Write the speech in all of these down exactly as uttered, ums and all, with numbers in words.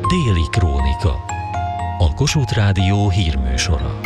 Déli Krónika. A Kossuth Rádió hírműsora.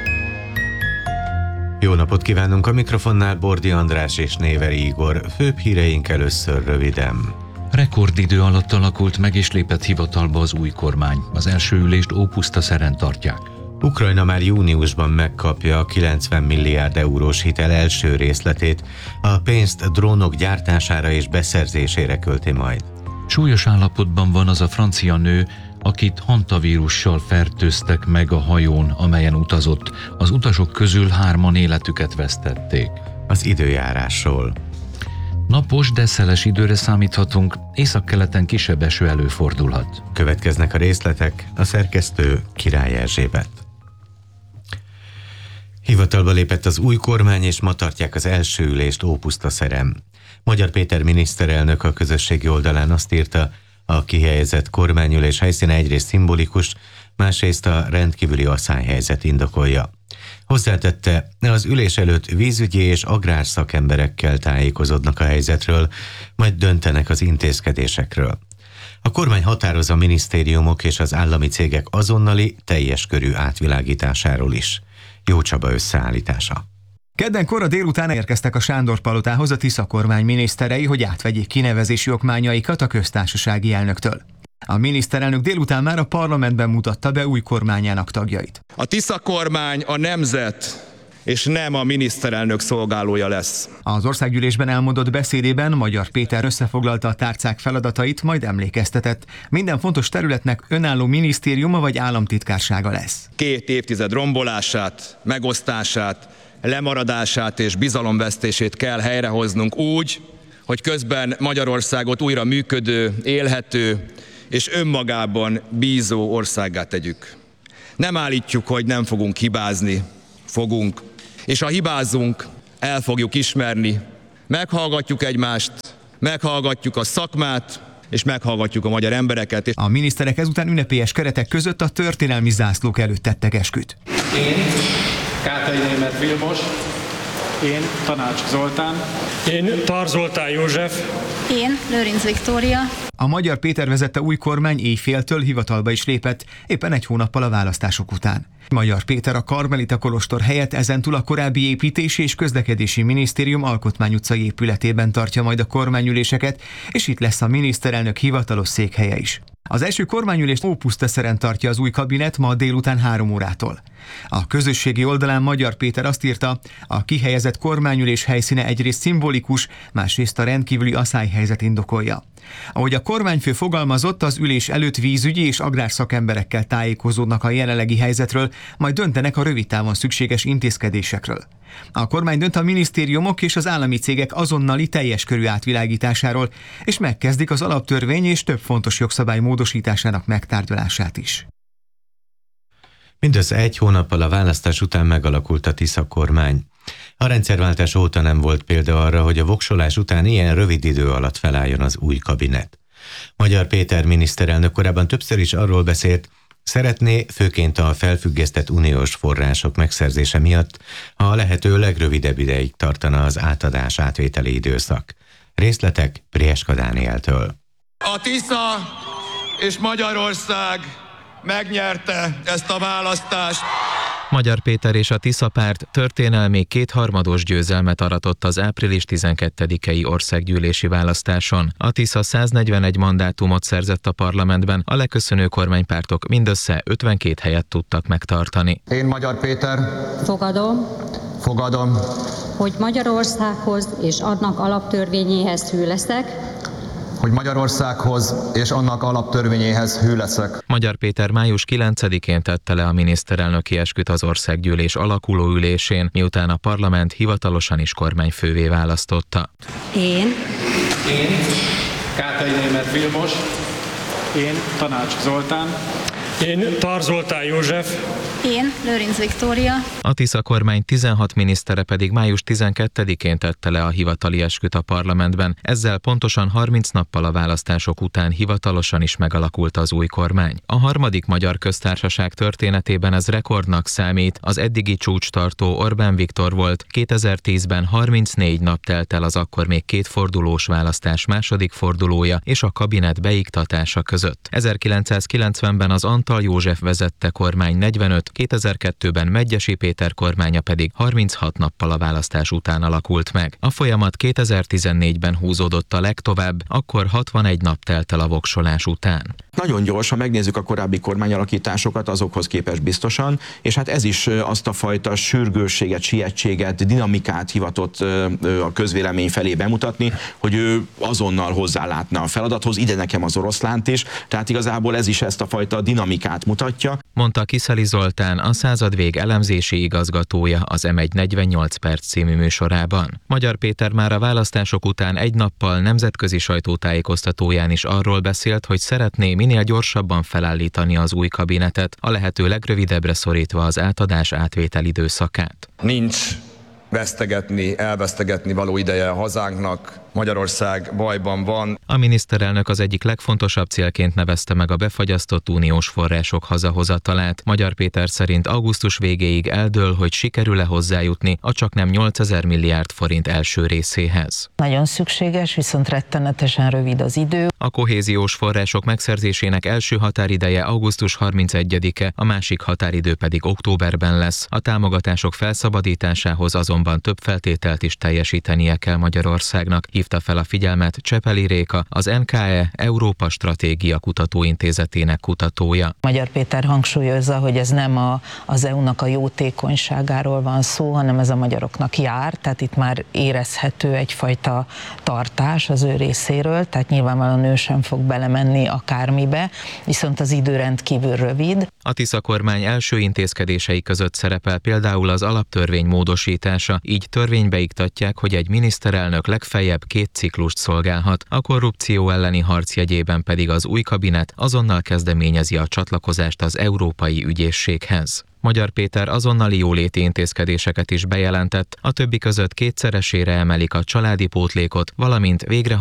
Jó napot kívánunk, a mikrofonnál Bordi András és Néveri Igor. Főbb híreink először röviden. Rekordidő alatt alakult meg és lépett hivatalba az új kormány. Az első ülést Ópusztaszeren tartják. Ukrajna már júniusban megkapja a kilencven milliárd eurós hitel első részletét, a pénzt drónok gyártására és beszerzésére költi majd. Súlyos állapotban van az a francia nő, akit hantavírussal fertőztek meg a hajón, amelyen utazott. Az utasok közül hárman életüket vesztették. Az időjárásról. Napos, de szeles időre számíthatunk, északkeleten kisebb eső előfordulhat. Következnek a részletek, a szerkesztő Király Erzsébet. Hivatalba lépett az új kormány, és ma tartják az első ülést Ópusztaszeren. Magyar Péter miniszterelnök a közösségi oldalán azt írta, a kihelyezett kormányülés helyszíne egyrészt szimbolikus, másrészt a rendkívüli asszályhelyzet indokolja. Hozzátette, az ülés előtt vízügyi és agrárszakemberekkel tájékozódnak a helyzetről, majd döntenek az intézkedésekről. A kormány határoz a minisztériumok és az állami cégek azonnali, teljes körű átvilágításáról is. Jó Csaba összeállítása. Kedden kora délután érkeztek a Sándor-palotához a Tisza kormány miniszterei, hogy átvegyék kinevezési okmányaikat a köztársasági elnöktől. A miniszterelnök délután már a parlamentben mutatta be új kormányának tagjait. A Tisza kormány a nemzet és nem a miniszterelnök szolgálója lesz. Az országgyűlésben elmondott beszédében Magyar Péter összefoglalta a tárcák feladatait, majd emlékeztetett. Minden fontos területnek önálló minisztériuma vagy államtitkársága lesz. Két évtized rombolását, megosztását, lemaradását és bizalomvesztését kell helyrehoznunk úgy, hogy közben Magyarországot újra működő, élhető és önmagában bízó országgá tegyük. Nem állítjuk, hogy nem fogunk hibázni, fogunk, és ha hibázunk, el fogjuk ismerni, meghallgatjuk egymást, meghallgatjuk a szakmát, és meghallgatjuk a magyar embereket. A miniszterek ezután ünnepélyes keretek között a történelmi zászlók előtt tettek esküt. Én, Kátai Németh Vilmos, én, Tanács Zoltán, én, Tar Zoltán József, én, Lőrinc Viktória. A Magyar Péter vezette új kormány éjféltől hivatalba is lépett, éppen egy hónappal a választások után. Magyar Péter a Karmelita kolostor helyett ezentúl a korábbi építési és közlekedési minisztérium Alkotmány utcai épületében tartja majd a kormányüléseket, és itt lesz a miniszterelnök hivatalos székhelye is. Az első kormányülést Ópusztaszeren tartja az új kabinet ma délután három órától. A közösségi oldalán Magyar Péter azt írta, a kihelyezett kormányülés helyszíne egyrészt szimbolikus, másrészt a rendkívüli asszályhelyzet indokolja. Ahogy a kormányfő fogalmazott, az ülés előtt vízügyi és agrárszakemberekkel tájékozódnak a jelenlegi helyzetről, majd döntenek a rövidtávon szükséges intézkedésekről. A kormány dönt a minisztériumok és az állami cégek azonnali teljes körű átvilágításáról, és megkezdik az alaptörvény és több fontos jogszabály módosításának megtárgyalását is. Mindössze egy hónappal a választás után megalakult a Tisza kormány. A rendszerváltás óta nem volt példa arra, hogy a voksolás után ilyen rövid idő alatt felálljon az új kabinet. Magyar Péter miniszterelnök korábban többször is arról beszélt, szeretné főként a felfüggesztett uniós források megszerzése miatt, ha a lehető legrövidebb ideig tartana az átadás átvételi időszak. Részletek Prieska Dánieltől. A Tisza és Magyarország megnyerte ezt a választást. Magyar Péter és a Tisza párt történelmi kétharmados győzelmet aratott az április tizenkettedikei országgyűlési választáson. A Tisza száznegyvenegy mandátumot szerzett a parlamentben, a leköszönő kormánypártok mindössze ötvenkét helyet tudtak megtartani. Én, Magyar Péter, fogadom, fogadom, hogy Magyarországhoz és annak alaptörvényéhez hű leszek, hogy Magyarországhoz és annak alaptörvényéhez hű leszek. Magyar Péter május kilencedikén tette le a miniszterelnöki esküt az országgyűlés alakuló ülésén, miután a parlament hivatalosan is kormányfővé választotta. Én, én, Kátai Németh Vilmos, én, Tanács Zoltán, én, Tar Zoltán József, Én, Lőrinc Viktória. A Tisza kormány tizenhat minisztere pedig május tizenkettedikén tette le a hivatali esküt a parlamentben. Ezzel pontosan harminc nappal a választások után hivatalosan is megalakult az új kormány. A harmadik magyar köztársaság történetében ez rekordnak számít. Az eddigi csúcstartó Orbán Viktor volt. kétezer-tízben harmincnégy nap telt el az akkor még kétfordulós választás második fordulója és a kabinet beiktatása között. ezerkilencszázkilencvenben az Antall József vezette kormány negyvenöt, kétezer-kettőben Medgyessy Péter kormánya pedig harminchat nappal a választás után alakult meg. A folyamat kétezer-tizennégyben húzódott a legtovább, akkor hatvanegy nap telt el a voksolás után. Nagyon gyors, ha megnézzük a korábbi kormányalakításokat, azokhoz képest biztosan, és hát ez is azt a fajta sürgősséget, sietséget, dinamikát hivatott a közvélemény felé bemutatni, hogy ő azonnal hozzálátna a feladathoz, ide nekem az oroszlánt is, tehát igazából ez is ezt a fajta dinamikát mutatja. Mondta Kiszeli Zoltán, a századvég elemzési igazgatója az em egy negyvennyolc perc című műsorában. Magyar Péter már a választások után egy nappal nemzetközi sajtótájékoztatóján is arról beszélt, hogy szeretné minél gyorsabban felállítani az új kabinetet, a lehető legrövidebbre szorítva az átadás átvétel időszakát. Nincs vesztegetni, elvesztegetni való ideje a hazánknak. Magyarország bajban van. A miniszterelnök az egyik legfontosabb célként nevezte meg a befagyasztott uniós források hazahozatalát. Magyar Péter szerint augusztus végéig eldől, hogy sikerül-e hozzájutni a csaknem nyolcezer milliárd forint első részéhez. Nagyon szükséges, viszont rettenetesen rövid az idő. A kohéziós források megszerzésének első határideje augusztus harmincegyedike, a másik határidő pedig októberben lesz. A támogatások felszabadításához azonban több feltételt is teljesítenie kell Magyarországnak. Hívta fel a figyelmet Csepeli Réka, az en ká e Európa Stratégia Kutatóintézetének kutatója. Magyar Péter hangsúlyozza, hogy ez nem a, az é u-nak a jótékonyságáról van szó, hanem ez a magyaroknak jár, tehát itt már érezhető egyfajta tartás az ő részéről, tehát nyilvánvalóan ő sem fog belemenni akármibe, viszont az idő rendkívül rövid. A Tisza kormány első intézkedései között szerepel például az alaptörvény módosítása, így törvénybe iktatják, hogy egy miniszterelnök legfeljebb két ciklust szolgálhat, a korrupció elleni harc jegyében pedig az új kabinet azonnal kezdeményezi a csatlakozást az Európai Ügyészséghez. Magyar Péter azonnali jóléti intézkedéseket is bejelentett, a többi között kétszeresére emelik a családi pótlékot, valamint végre